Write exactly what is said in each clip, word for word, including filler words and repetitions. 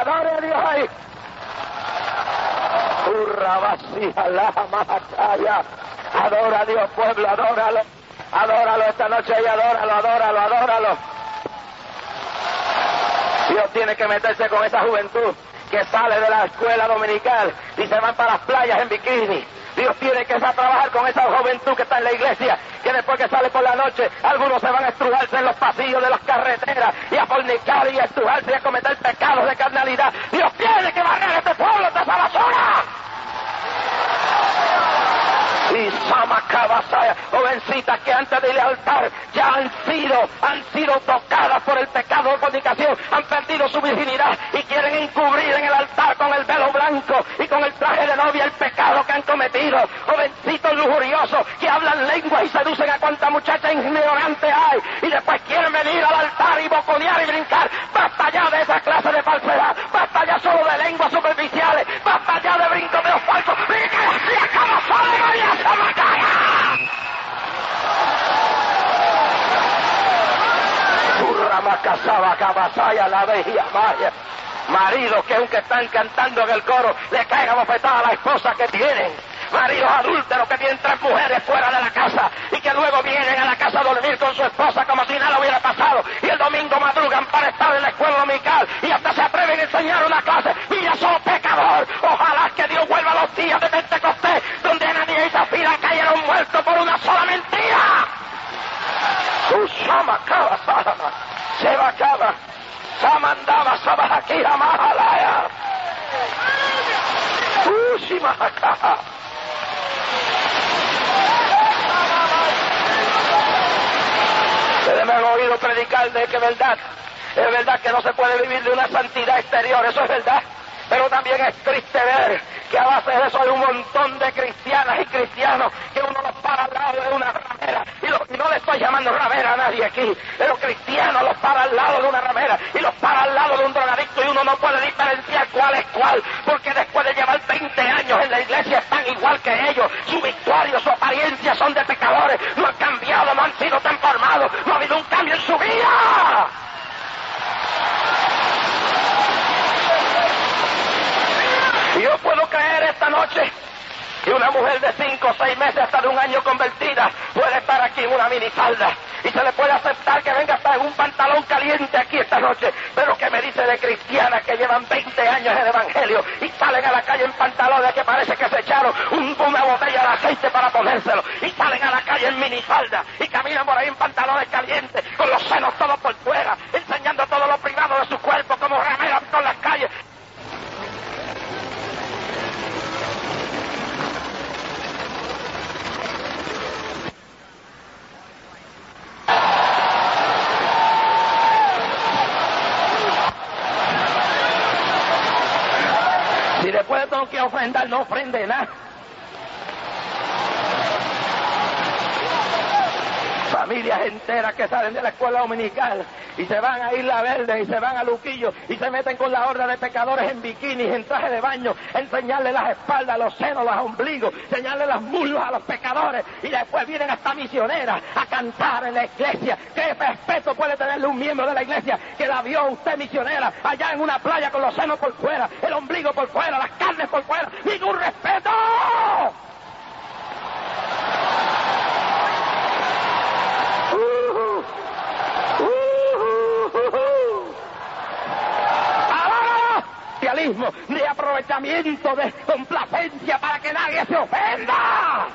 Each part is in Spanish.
Adore a Dios ahí. Urra vacía la matalla. Adora a Dios, pueblo, adóralo. Adóralo esta noche y adóralo, adóralo, adóralo. Dios tiene que meterse con esa juventud que sale de la escuela dominical y se van para las playas en bikini. Dios tiene que trabajar con esa juventud que está en la iglesia, que después que sale por la noche, algunos se van a estrujarse en los pasillos de las carreteras y a fornicar y a estrujarse y a cometer pecados de carnalidad. Dios tiene que barrer a este pueblo de esa basura. Y Samacabasaya, jovencitas que antes de ir al altar ya han sido, han sido tocadas por el pecado de fornicación, han perdido su virginidad y quieren encubrir en el altar con el velo blanco y con el traje de novia el pecado que han cometido. Jovencitos lujuriosos que hablan lengua y seducen a cuanta muchacha ignorante hay y después quieren venir al altar y boconear y brincar. Basta ya de esa clase de falsedad, basta ya solo de lenguas superficiales, basta ya de brincoteos falsos. ¡Y que así acaba solo María! Macasaba, cabasaya, la veía maya. Maridos que aunque están cantando en el coro, le caigan bofetadas a la esposa que tienen. Maridos adúlteros que tienen tres mujeres fuera de la casa y que luego vienen a la casa a dormir con su esposa como si nada hubiera pasado y el domingo madrugan para estar en la escuela dominical y hasta se atreven a enseñar una clase. ¡Mira, soy pecador! Ojalá que Dios vuelva a los días de Pentecostés donde Ananías y Zafira cayeron muertos por una sola mentira. Usama Kaba Sama, Seba Kaba, Samandaba Sabahakira Mahalaya, Ushimahaka. Ustedes me han oído predicar de que es verdad, es verdad que no se puede vivir de una santidad exterior, eso es verdad. Pero también es triste ver que a base de eso hay un montón de cristianas y cristianos que uno los para al lado de una ramera. Y, lo, y no le estoy llamando ramera a nadie aquí, pero cristianos los para al lado de una ramera y los para al lado de un drogadicto y uno no puede diferenciar cuál es cuál, porque después de llevar veinte años en la iglesia están igual que ellos. Su victoria, su apariencia son de pecadores, no han cambiado, no han sido transformados, no ha habido un cambio en su vida. Y yo puedo creer esta noche que una mujer de cinco o seis meses hasta de un año convertida puede estar aquí en una minifalda y se le puede aceptar que venga hasta en un pantalón caliente aquí esta noche, pero que me dice de cristianas que llevan veinte años en el evangelio y salen a la calle en pantalones que parece que se echaron un, una botella de aceite para ponérselo y salen a la calle en minifalda y caminan por ahí en pantalones calientes con los senos todos por fuera, enseñando todo lo privado de su cuerpo como rameras por las calles. Si después tengo que ofrendar, no ofrende nada. Familias enteras que salen de la escuela dominical y se van a Isla Verde y se van a Luquillo y se meten con la horda de pecadores en bikinis, en traje de baño, enseñarle las espaldas, los senos, los ombligos, enseñarle las muslos a los pecadores y después vienen hasta misioneras a cantar en la iglesia. ¿Qué respeto puede tenerle un miembro de la iglesia que la vio usted misionera allá en una playa con los senos por fuera, el ombligo por fuera, las carnes por fuera? ¡Ningún respeto! De aprovechamiento, de complacencia para que nadie se ofenda.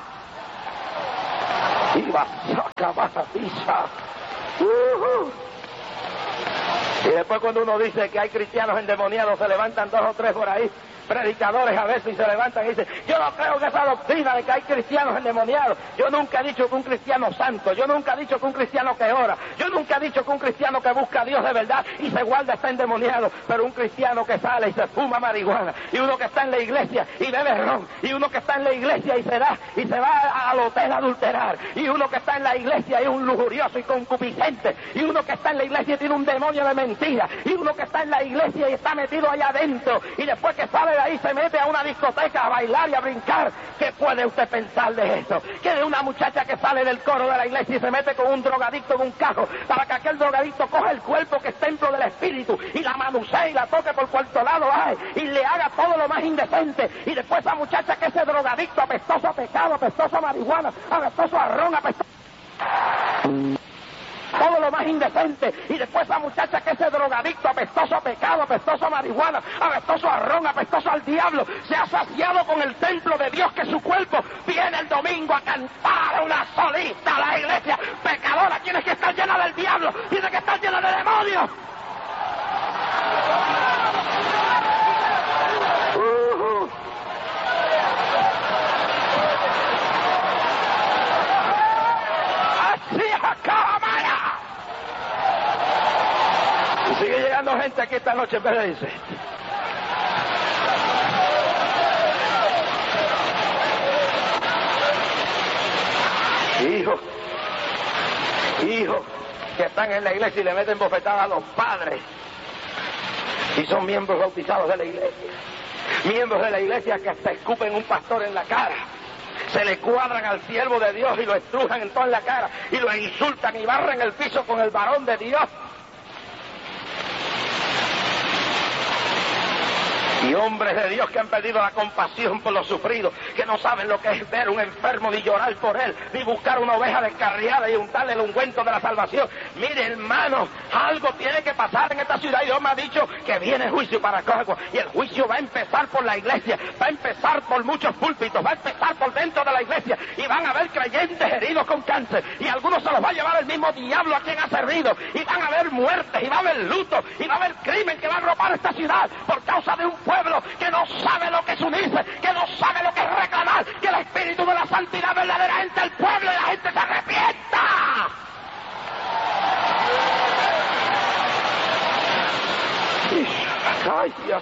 Y va a acabar a pisa. Uh-huh. Y después cuando uno dice que hay cristianos endemoniados, se levantan dos o tres por ahí, predicadores a veces, y se levantan y dicen, yo no creo que esa doctrina de que hay cristianos endemoniados. Yo nunca he dicho que un cristiano santo, yo nunca he dicho que un cristiano que ora, yo nunca he dicho que un cristiano que busca a Dios de verdad y se guarda está endemoniado, pero un cristiano que sale y se fuma marihuana, y uno que está en la iglesia y bebe ron, y uno que está en la iglesia y se da, y se va al hotel a adulterar, y uno que está en la iglesia y es un lujurioso y concupiscente, y uno que está en la iglesia y tiene un demonio de mentira, y uno que está en la iglesia y está metido allá adentro, y después que sale de ahí se mete a una discoteca a bailar y a brincar. ¿Qué puede usted pensar de eso? Que de una muchacha que sale del coro de la iglesia y se mete con un drogadicto en un cajo, para que aquel drogadicto coja el cuerpo que es templo del espíritu y la manusee y la toque por cuarto lado ay, y le haga todo lo más indecente, y después esa muchacha que ese drogadicto apestoso a pecado, apestoso a marihuana, apestoso a ron, apestoso todo lo más indecente, y después esa muchacha que ese drogadicto apestoso a pecado, apestoso a marihuana, apestoso a ron, apestoso al diablo, se ha saciado con el templo de Dios que es su cuerpo, viene el domingo a cantar una solista a la iglesia pecadora, tiene que estar llena del diablo, tiene que estar llena de demonios. Uh-huh. Así acaba Maya. Y sigue llegando gente aquí esta noche, pero dice: hijos, hijos que están en la iglesia y le meten bofetadas a los padres y son miembros bautizados de la iglesia, miembros de la iglesia que hasta escupen un pastor en la cara, se le cuadran al siervo de Dios y lo estrujan en toda la cara y lo insultan y barren el piso con el varón de Dios. Y hombres de Dios que han perdido la compasión por los sufridos, que no saben lo que es ver un enfermo ni llorar por él, ni buscar una oveja descarriada y untarle el ungüento de la salvación. Mire, hermano, algo tiene que pasar en esta ciudad, y Dios me ha dicho que viene juicio para Cagua, y el juicio va a empezar por la iglesia, va a empezar por muchos púlpitos, va a empezar por dentro de la iglesia, y van a haber creyentes heridos con cáncer, y algunos se los va a llevar el mismo diablo a quien ha servido, y van a haber muertes, y va a haber luto, y va a haber crimen que va a ropar esta ciudad por causa de un pueblo que no sabe lo que es unirse, que no sabe lo que es reclamar, que el espíritu de la santidad verdadera entre el pueblo y la gente se arrepienta. Ay, Dios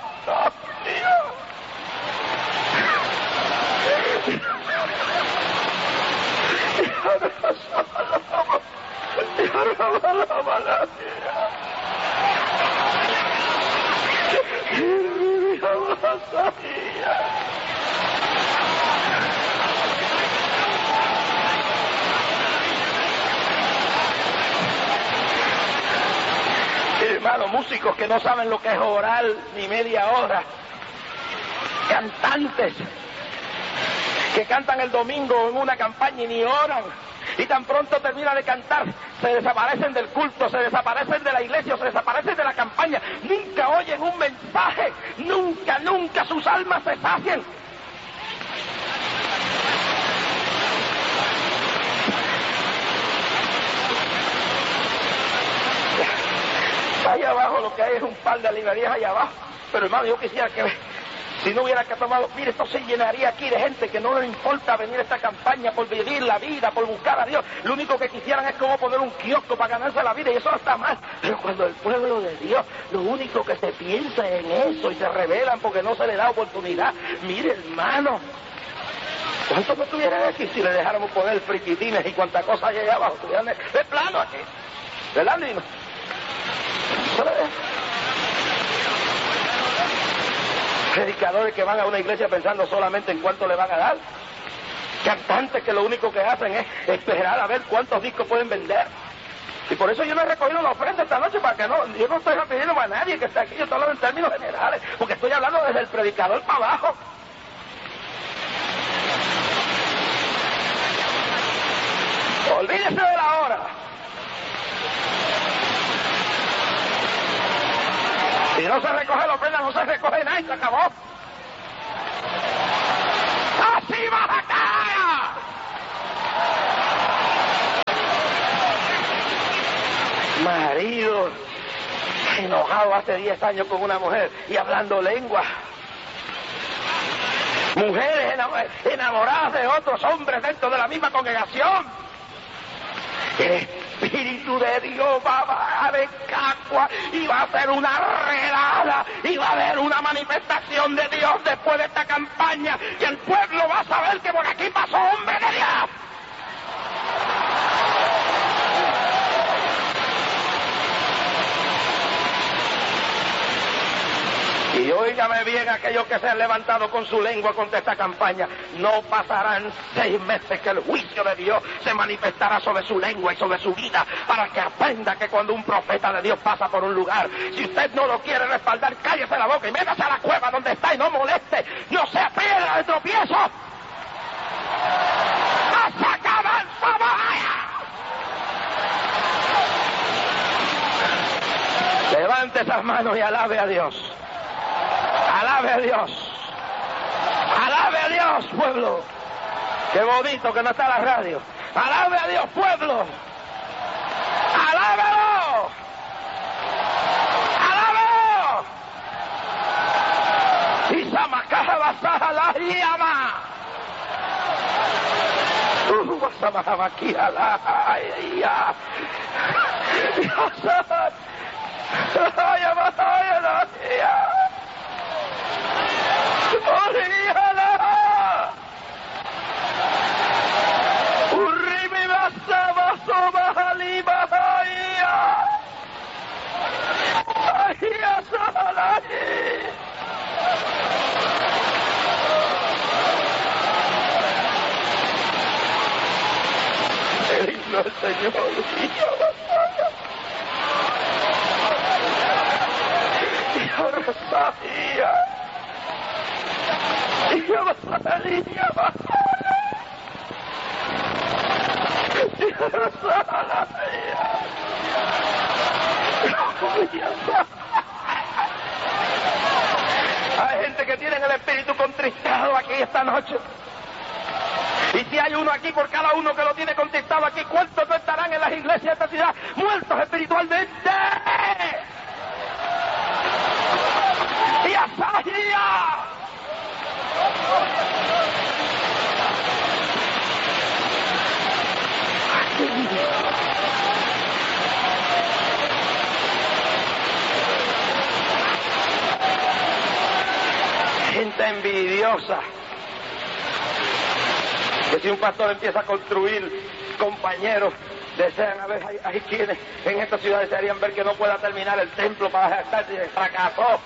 hermano, músicos que no saben lo que es orar ni media hora, cantantes que cantan el domingo en una campaña y ni oran, y tan pronto termina de cantar se desaparecen del culto, se desaparecen de la iglesia, se desaparecen de la campaña, nunca oyen un mensaje, nunca, nunca sus almas se sacian. Allá abajo lo que hay es un par de librerías allá abajo, pero hermano, yo quisiera que si no hubiera que tomado, mire, esto se llenaría aquí de gente que no le importa venir a esta campaña por vivir la vida, por buscar a Dios. Lo único que quisieran es como poner un kiosco para ganarse la vida, y eso no está mal. Pero cuando el pueblo de Dios, lo único que se piensa en eso y se rebelan porque no se le da oportunidad. Mire, hermano, ¿cuántos no estuvieran aquí si le dejáramos poner friquitines y cuánta cosa hay allá abajo? Estuvieran de, de plano aquí, ¿verdad, Nino? Predicadores que van a una iglesia pensando solamente en cuánto le van a dar, cantantes que lo único que hacen es esperar a ver cuántos discos pueden vender. Y por eso yo no he recogido la ofrenda esta noche, para que no, yo no estoy pidiendo a nadie que esté aquí, yo estoy hablando en términos generales, porque estoy hablando desde el predicador para abajo. Olvídese de la hora. Si no se recoge la ofrenda, no se recoge nada y se acabó. ¡Así vas a caer! Marido enojado hace diez años con una mujer y hablando lengua. Mujeres enamoradas de otros hombres dentro de la misma congregación. El Espíritu de Dios va a bajar de Cagua y va a hacer una redada y va a haber una manifestación de Dios después de esta campaña, y el pueblo va a saber que por aquí pasó hombre de Dios. Y óigame bien, aquellos que se han levantado con su lengua contra esta campaña, no pasarán seis meses que el juicio de Dios se manifestará sobre su lengua y sobre su vida, para que aprenda que cuando un profeta de Dios pasa por un lugar, si usted no lo quiere respaldar, cállese la boca y métase a la cueva donde está y no moleste, no sea piedra de tropiezo. Levante esas manos y alabe a Dios. Alabe a Dios. Alabe a Dios, pueblo. Qué bonito que no está la radio. Alabe a Dios, pueblo. Alábelo. Alábelo. Y Samacaja basaja la llama. Uh, basamaja aquí a la ya. Ay, ay, ay, ¡Oríala! ¡Urrimi basaba soba halima haya! ¡Ahia salahi! El himno del Señor, ¡Ya Rosalia! ¡Ya Rosalia! ¡Ya Rosalia! Hay gente que tiene el espíritu contristado aquí esta noche. Y si hay uno aquí por cada uno que lo tiene contristado aquí, ¿cuántos no estarán en las iglesias de esta ciudad muertos espiritualmente? ¡Y Asagia! Gente envidiosa, que si un pastor empieza a construir, compañeros desean, a ver, hay, hay quienes en esta ciudad desearían ver que no pueda terminar el templo para jactarse de fracasó.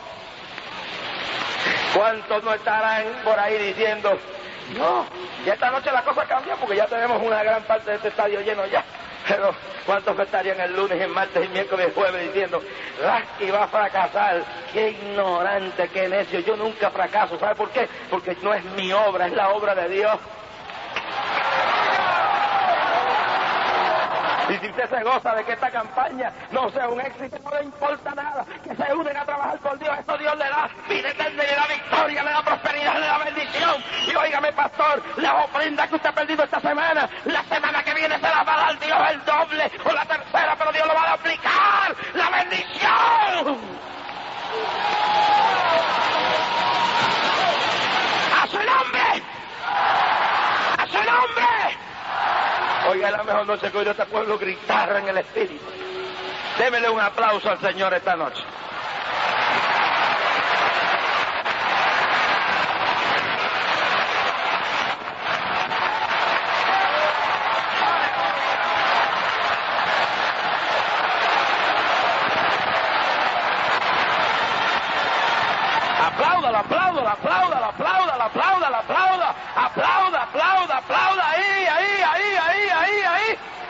¿Cuántos no estarán por ahí diciendo, no, ya esta noche la cosa cambia porque ya tenemos una gran parte de este estadio lleno ya? Pero ¿cuántos estarían el lunes, el martes, el miércoles, el jueves diciendo, Lasky va a fracasar? ¡Qué ignorante, qué necio! Yo nunca fracaso. ¿Sabe por qué? Porque no es mi obra, es la obra de Dios. Y si usted se goza de que esta campaña no sea un éxito, no le importa nada, que se unen a trabajar por Dios, eso Dios le da vida eterna, le da victoria, le da prosperidad, le da bendición. Y óigame, pastor, la ofrenda que usted ha perdido esta semana, la semana que viene se la va a dar Dios el doble o la tercera, pero Dios lo va a aplicar, la bendición. ¡A su nombre! ¡A su nombre! Oiga, la mejor noche que oído este pueblo gritar en el espíritu. Démele un aplauso al Señor esta noche. Apláudalo, apláudalo, apláudalo, apláudalo, apláudalo, apláudalo, aplauda, aplauda, aplauda, ahí, ahí, ahí, ahí, ahí, ahí.